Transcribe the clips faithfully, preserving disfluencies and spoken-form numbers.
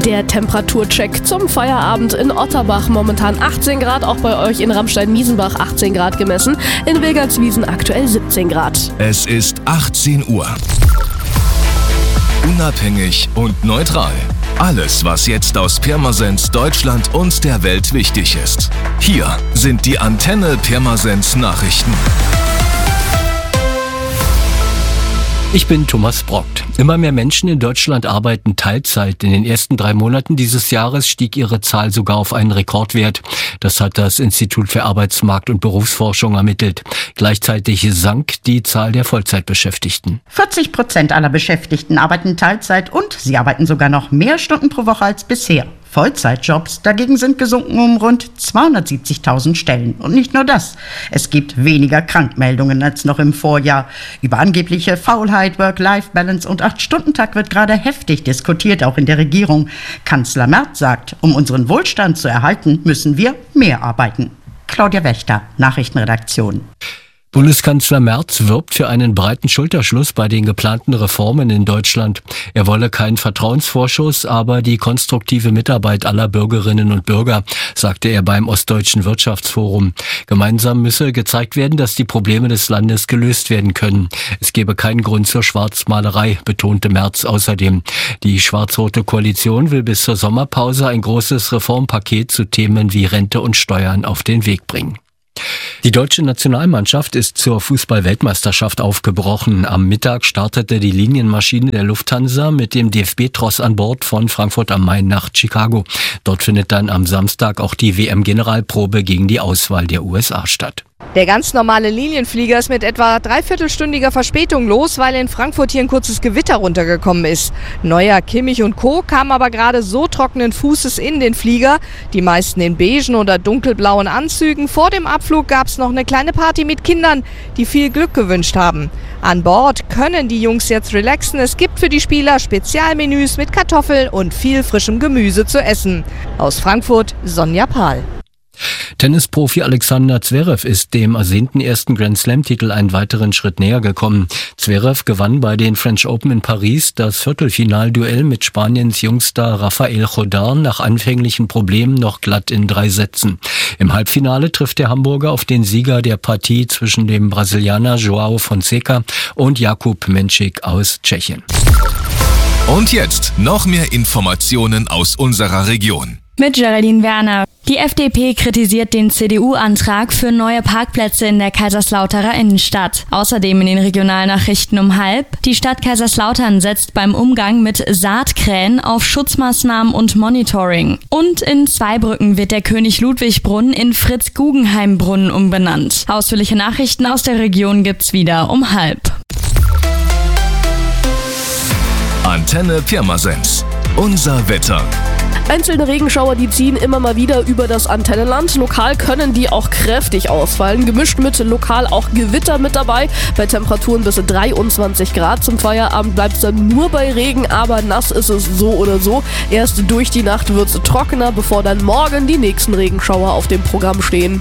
Der Temperaturcheck zum Feierabend in Otterbach. Momentan achtzehn Grad, auch bei euch in Ramstein-Miesenbach achtzehn Grad gemessen. In Wilgertswiesen aktuell siebzehn Grad. Es ist achtzehn Uhr. Unabhängig und neutral. Alles, was jetzt aus Pirmasens, Deutschland und der Welt wichtig ist. Hier sind die Antenne Pirmasens Nachrichten. Ich bin Thomas Brockt. Immer mehr Menschen in Deutschland arbeiten Teilzeit. In den ersten drei Monaten dieses Jahres stieg ihre Zahl sogar auf einen Rekordwert. Das hat das Institut für Arbeitsmarkt- und Berufsforschung ermittelt. Gleichzeitig sank die Zahl der Vollzeitbeschäftigten. vierzig Prozent aller Beschäftigten arbeiten Teilzeit und sie arbeiten sogar noch mehr Stunden pro Woche als bisher. Vollzeitjobs dagegen sind gesunken um rund zweihundertsiebzigtausend Stellen. Und nicht nur das. Es gibt weniger Krankmeldungen als noch im Vorjahr. Über angebliche Faulheit, Work-Life-Balance und acht-Stunden-Tag wird gerade heftig diskutiert, auch in der Regierung. Kanzler Merz sagt, um unseren Wohlstand zu erhalten, müssen wir mehr arbeiten. Claudia Wächter, Nachrichtenredaktion. Bundeskanzler Merz wirbt für einen breiten Schulterschluss bei den geplanten Reformen in Deutschland. Er wolle keinen Vertrauensvorschuss, aber die konstruktive Mitarbeit aller Bürgerinnen und Bürger, sagte er beim Ostdeutschen Wirtschaftsforum. Gemeinsam müsse gezeigt werden, dass die Probleme des Landes gelöst werden können. Es gebe keinen Grund zur Schwarzmalerei, betonte Merz außerdem. Die schwarz-rote Koalition will bis zur Sommerpause ein großes Reformpaket zu Themen wie Rente und Steuern auf den Weg bringen. Die deutsche Nationalmannschaft ist zur Fußball-Weltmeisterschaft aufgebrochen. Am Mittag startete die Linienmaschine der Lufthansa mit dem D F B-Tross an Bord von Frankfurt am Main nach Chicago. Dort findet dann am Samstag auch die W M-Generalprobe gegen die Auswahl der U S A statt. Der ganz normale Linienflieger ist mit etwa dreiviertelstündiger Verspätung los, weil in Frankfurt hier ein kurzes Gewitter runtergekommen ist. Neuer, Kimmich und Co. kamen aber gerade so trockenen Fußes in den Flieger. Die meisten in beigen oder dunkelblauen Anzügen. Vor dem Abflug gab es noch eine kleine Party mit Kindern, die viel Glück gewünscht haben. An Bord können die Jungs jetzt relaxen. Es gibt für die Spieler Spezialmenüs mit Kartoffeln und viel frischem Gemüse zu essen. Aus Frankfurt, Sonja Pahl. Tennisprofi Alexander Zverev ist dem ersehnten ersten Grand-Slam-Titel einen weiteren Schritt näher gekommen. Zverev gewann bei den French Open in Paris das Viertelfinalduell mit Spaniens Jungstar Rafael Jodar nach anfänglichen Problemen noch glatt in drei Sätzen. Im Halbfinale trifft der Hamburger auf den Sieger der Partie zwischen dem Brasilianer Joao Fonseca und Jakub Menšík aus Tschechien. Und jetzt noch mehr Informationen aus unserer Region. Mit Geraldine Werner. Die F D P kritisiert den C D U-Antrag für neue Parkplätze in der Kaiserslauterer Innenstadt. Außerdem in den Regionalnachrichten um halb. Die Stadt Kaiserslautern setzt beim Umgang mit Saatkrähen auf Schutzmaßnahmen und Monitoring. Und in Zweibrücken wird der König-Ludwig-Brunnen in Fritz-Guggenheim-Brunnen umbenannt. Ausführliche Nachrichten aus der Region gibt's wieder um halb. Antenne Pirmasens. Unser Wetter. Einzelne Regenschauer, die ziehen immer mal wieder über das Antennenland. Lokal können die auch kräftig ausfallen. Gemischt mit lokal auch Gewitter mit dabei. Bei Temperaturen bis dreiundzwanzig Grad. Zum Feierabend bleibt es dann nur bei Regen, aber nass ist es so oder so. Erst durch die Nacht wird es trockener, bevor dann morgen die nächsten Regenschauer auf dem Programm stehen.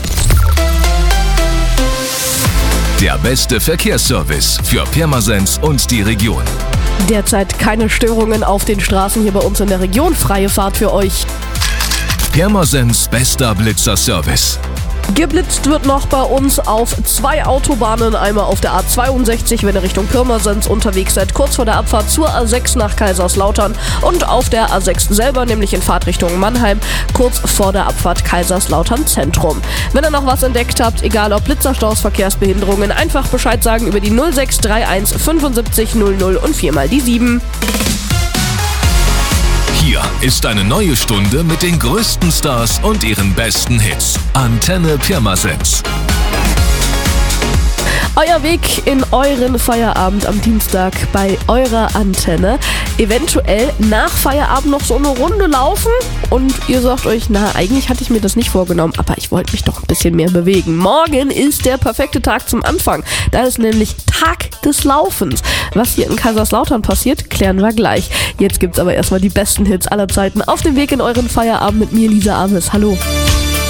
Der beste Verkehrsservice für Pirmasens und die Region. Derzeit keine Störungen auf den Straßen hier bei uns in der Region. Freie Fahrt für euch. Pirmasens bester Blitzerservice. Geblitzt wird noch bei uns auf zwei Autobahnen. Einmal auf der A zweiundsechzig, wenn ihr Richtung Pirmasens unterwegs seid, kurz vor der Abfahrt zur A sechs nach Kaiserslautern. Und auf der A sechs selber, nämlich in Fahrtrichtung Mannheim, kurz vor der Abfahrt Kaiserslautern Zentrum. Wenn ihr noch was entdeckt habt, egal ob Blitzerstaus, Verkehrsbehinderungen, einfach Bescheid sagen über die null sechs drei eins fünfundsiebzig null null und viermal die sieben. Hier ist eine neue Stunde mit den größten Stars und ihren besten Hits. Antenne Pirmasens. Euer Weg in euren Feierabend am Dienstag bei eurer Antenne. Eventuell nach Feierabend noch so eine Runde laufen und ihr sagt euch, na, eigentlich hatte ich mir das nicht vorgenommen, aber ich wollte mich doch ein bisschen mehr bewegen. Morgen ist der perfekte Tag zum Anfang. Da ist nämlich Tag des Laufens. Was hier in Kaiserslautern passiert, klären wir gleich. Jetzt gibt's aber erstmal die besten Hits aller Zeiten auf dem Weg in euren Feierabend mit mir, Lisa Ames. Hallo.